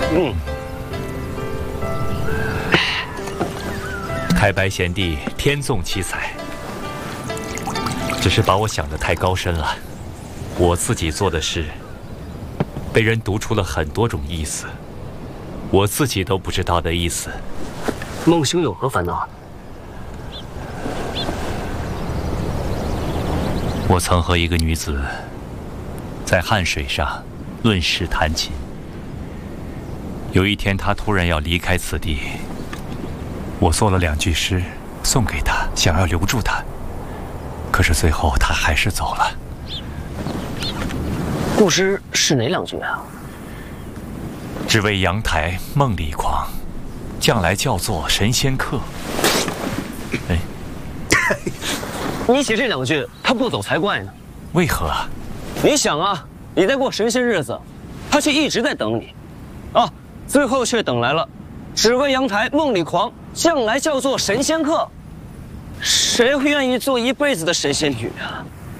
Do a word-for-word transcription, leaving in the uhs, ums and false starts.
嗯。 开白贤弟天纵奇才，只是把我想得太高深了。我自己做的事，被人读出了很多种意思，我自己都不知道的意思。 孟兄有何烦恼？ 我曾和一个女子在汉水上论诗弹琴。有一天，她突然要离开此地，我做了两句诗送给她，想要留住她。可是最后，她还是走了。 故诗是哪两句啊？ 只为阳台梦里狂，将来叫做神仙客。哎， 你写这两句，他不走才怪呢。 为何？ 你想啊，你在过神仙日子，他却一直在等你，啊，最后却等来了，只为阳台梦里狂，将来叫做神仙客。谁会愿意做一辈子的神仙女啊？